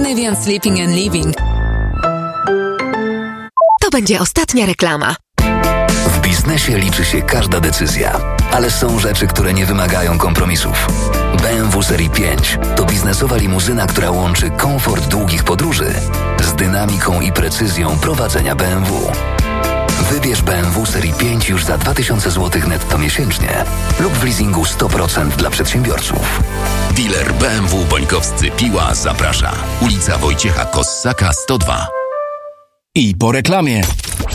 Scandinavian Sleeping and Living. To będzie ostatnia reklama. W biznesie liczy się każda decyzja, ale są rzeczy, które nie wymagają kompromisów. BMW Serii 5 to biznesowa limuzyna, która łączy komfort długich podróży z dynamiką i precyzją prowadzenia BMW. Wybierz BMW Serii 5 już za 2000 zł netto miesięcznie lub w leasingu 100% dla przedsiębiorców. Dealer BMW Bońkowscy Piła zaprasza. Ulica Wojciecha Kossaka 102. I po reklamie.